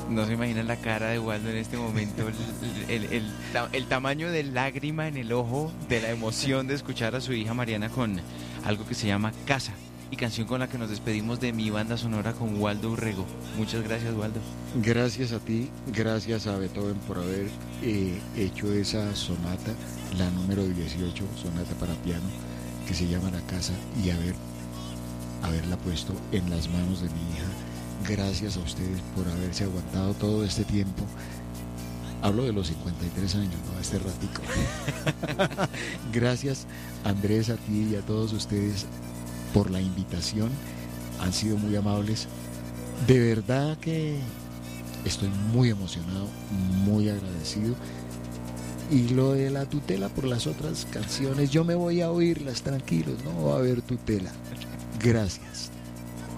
No se imaginan la cara de Waldo en este momento, el tamaño de lágrima en el ojo de la emoción de escuchar a su hija Mariana con algo que se llama Casa y canción con la que nos despedimos de mi banda sonora con Waldo Urrego. Muchas gracias, Waldo. Gracias a ti, gracias a Beethoven por haber hecho esa sonata, la número 18, sonata para piano, que se llama La Casa, y haberla puesto en las manos de mi hija. Gracias a ustedes por haberse aguantado todo este tiempo. Hablo de los 53 años, ¿no? Este ratico. Gracias, Andrés, a ti y a todos ustedes por la invitación. Han sido muy amables. De verdad que estoy muy emocionado, muy agradecido. Y lo de la tutela por las otras canciones, yo me voy a oírlas tranquilos, no va a haber tutela. Gracias.